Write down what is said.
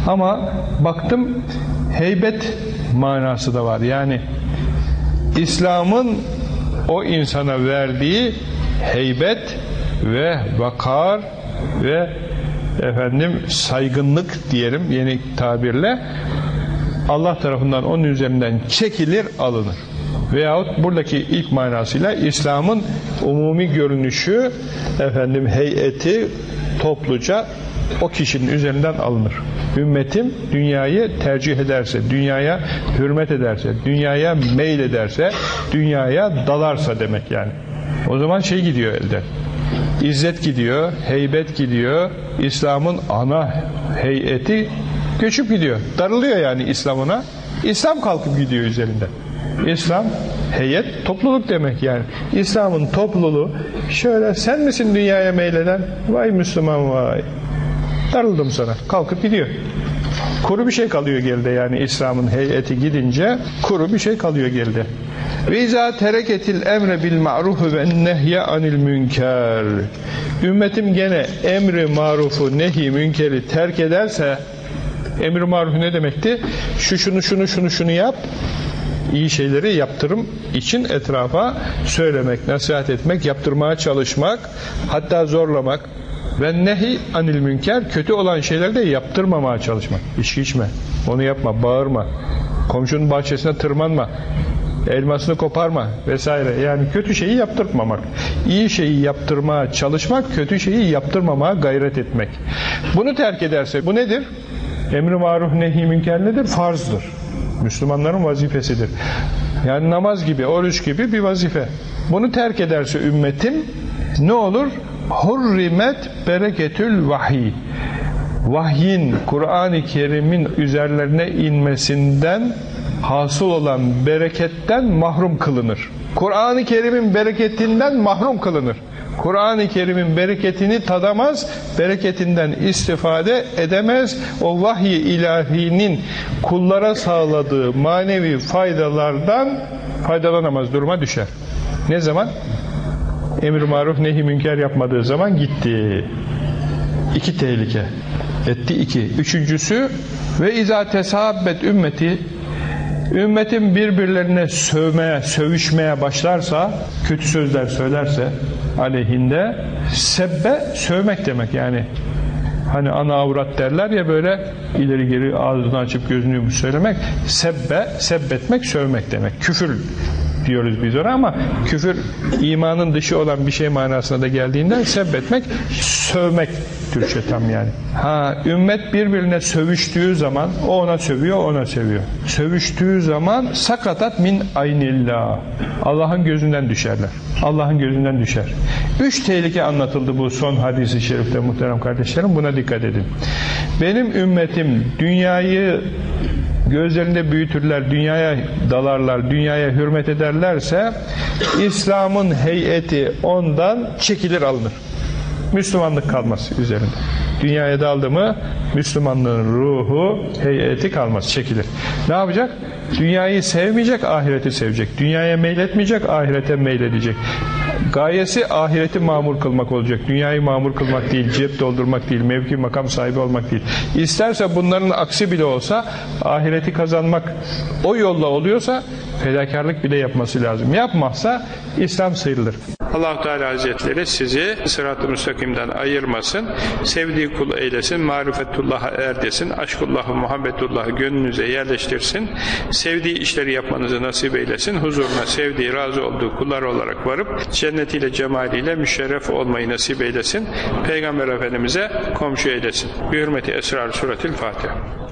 Ama baktım heybet manası da var. Yani İslam'ın o insana verdiği heybet ve vakar ve saygınlık diyelim yeni tabirle, Allah tarafından onun üzerinden çekilir, alınır. Veyahut buradaki ilk manasıyla İslam'ın umumi görünüşü, heyeti topluca o kişinin üzerinden alınır. Ümmetim dünyayı tercih ederse, dünyaya hürmet ederse, dünyaya meylederse, dünyaya dalarsa demek yani. O zaman gidiyor elden. İzzet gidiyor, heybet gidiyor, İslam'ın ana heyeti göçüp gidiyor. Darılıyor yani İslam'ına. İslam kalkıp gidiyor üzerinden. İslam, heyet, topluluk demek yani. İslam'ın topluluğu, şöyle sen misin dünyaya meyleden? Vay Müslüman vay. Darıldım sana. Kalkıp gidiyor. Kuru bir şey kalıyor geride yani İslam'ın heyeti gidince kuru bir şey kalıyor geride. Ve izâ tereketil emre bil ma'rufu ve nehye anil münker. Ümmetim gene emri marufu, nehi münkeri terk ederse, emri marufu ne demekti? Şunu yap. İyi şeyleri yaptırım için etrafa söylemek, nasihat etmek, yaptırmaya çalışmak, hatta zorlamak. Ve nehi anil münker, kötü olan şeyleri de yaptırmamaya çalışmak. İçki içme, onu yapma, bağırma, komşunun bahçesine tırmanma, elmasını koparma vesaire. Yani kötü şeyi yaptırmamak, iyi şeyi yaptırmaya çalışmak, kötü şeyi yaptırmamaya gayret etmek. Bunu terk ederse, bu nedir? Emri maruf nehi münker nedir? Farzdır. Müslümanların vazifesidir. Yani namaz gibi, oruç gibi bir vazife. Bunu terk ederse ümmetim ne olur? Hurrimet bereketül vahiy. Vahyin, Kur'an-ı Kerim'in üzerlerine inmesinden hasıl olan bereketten mahrum kılınır. Kur'an-ı Kerim'in bereketinden mahrum kılınır. Kur'an-ı Kerim'in bereketini tadamaz, bereketinden istifade edemez. O vahiy-i ilahinin kullara sağladığı manevi faydalardan faydalanamaz, duruma düşer. Ne zaman? Emir-i maruf nehi münker yapmadığı zaman gitti. 2 tehlike etti, 2. Üçüncüsü ve izâ tesahabbet ümmeti, ümmetin birbirlerine sövüşmeye başlarsa, kötü sözler söylerse aleyhinde, sebbe sövmek demek yani. Hani ana avrat derler ya, böyle ileri geri ağzını açıp gözünü yumuş söylemek. Sebbetmek, sövmek demek. Küfür diyoruz biz ona, ama küfür imanın dışı olan bir şey manasına da geldiğinden sebbetmek, sövmek Türkçe tam yani. Ümmet birbirine sövüştüğü zaman, o ona sövüyor, ona sövüyor. Sövüştüğü zaman sakatat min aynillah. Allah'ın gözünden düşerler. Allah'ın gözünden düşer. 3 tehlike anlatıldı bu son hadis-i şerifte muhterem kardeşlerim. Buna dikkat edin. Benim ümmetim dünyayı gözlerinde büyütürler, dünyaya dalarlar, dünyaya hürmet ederlerse İslam'ın heyeti ondan çekilir, alınır. Müslümanlık kalmaz üzerinde. Dünyaya daldı mı Müslümanlığın ruhu, heyeti kalmaz, çekilir. Ne yapacak? Dünyayı sevmeyecek, ahireti sevecek. Dünyaya meyletmeyecek, ahirete meyledecek. Gayesi ahireti mamur kılmak olacak. Dünyayı mamur kılmak değil, cep doldurmak değil, mevki makam sahibi olmak değil. İsterse bunların aksi bile olsa, ahireti kazanmak o yolla oluyorsa fedakarlık bile yapması lazım. Yapmazsa İslam sıyrılır. Allah-u Teala Hazretleri sizi sırat-ı müstakimden ayırmasın, sevdiği kul eylesin, marifetullah'a erdesin, aşkullah'ı, muhabbetullah'ı gönlünüze yerleştirsin, sevdiği işleri yapmanızı nasip eylesin, huzuruna sevdiği, razı olduğu kullar olarak varıp cennetiyle, cemaliyle müşerref olmayı nasip eylesin, Peygamber Efendimiz'e komşu eylesin. Bi hürmeti esrar suretil Fatiha.